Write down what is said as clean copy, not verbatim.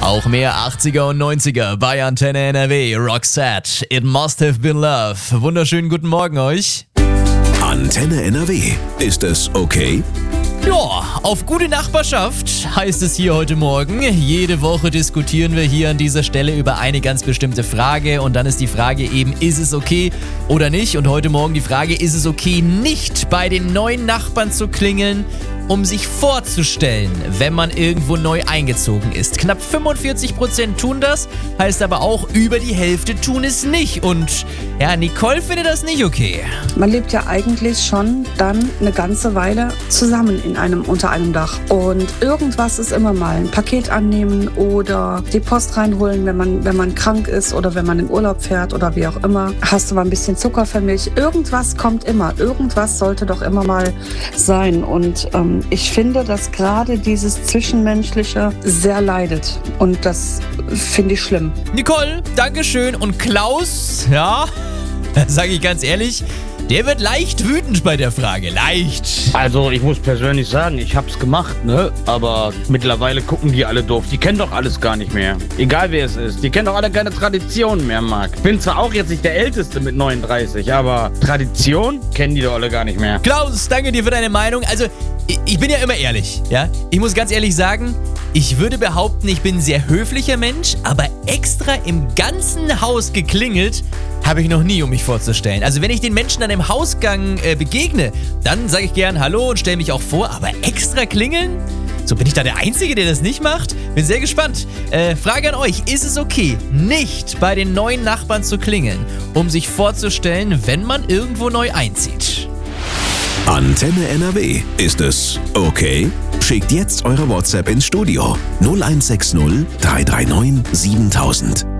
Auch mehr 80er und 90er bei Antenne NRW. Roxette, It Must Have Been Love. Wunderschönen guten Morgen euch. Antenne NRW. Ist es okay? Ja, auf gute Nachbarschaft heißt es hier heute Morgen. Jede Woche diskutieren wir hier an dieser Stelle über eine ganz bestimmte Frage und dann ist die Frage eben, ist es okay oder nicht? Und heute Morgen die Frage, ist es okay, nicht bei den neuen Nachbarn zu klingeln, um sich vorzustellen, wenn man irgendwo neu eingezogen ist. Knapp 45% tun das, heißt aber auch, über die Hälfte tun es nicht. Und ja, Nicole findet das nicht okay. Man lebt ja eigentlich schon dann eine ganze Weile zusammen unter einem Dach. Und irgendwas ist immer mal. Ein Paket annehmen oder die Post reinholen, wenn man krank ist oder wenn man in Urlaub fährt oder wie auch immer. Hast du mal ein bisschen Zucker für mich? Irgendwas kommt immer. Irgendwas sollte doch immer mal sein. Und ich finde, dass gerade dieses Zwischenmenschliche sehr leidet. Und das finde ich schlimm. Nicole, Dankeschön. Und Klaus, ja, sage ich ganz ehrlich, der wird leicht wütend bei der Frage. Leicht. Also ich muss persönlich sagen, ich hab's gemacht, ne? Aber mittlerweile gucken die alle doof. Die kennen doch alles gar nicht mehr. Egal wer es ist. Die kennen doch alle keine Traditionen mehr, Marc. Ich bin zwar auch jetzt nicht der Älteste mit 39, aber Tradition kennen die doch alle gar nicht mehr. Klaus, danke dir für deine Meinung. Also, ich bin ja immer ehrlich, ja? Ich muss ganz ehrlich sagen, ich würde behaupten, ich bin ein sehr höflicher Mensch, aber extra im ganzen Haus geklingelt habe ich noch nie, um mich vorzustellen. Also wenn ich den Menschen an dem Hausgang begegne, dann sage ich gern Hallo und stelle mich auch vor, aber extra klingeln? So, bin ich da der Einzige, der das nicht macht? Bin sehr gespannt. Frage an euch, ist es okay, nicht bei den neuen Nachbarn zu klingeln, um sich vorzustellen, wenn man irgendwo neu einzieht? Antenne NRW. Ist es okay? Schickt jetzt eure WhatsApp ins Studio 0160 339 7000.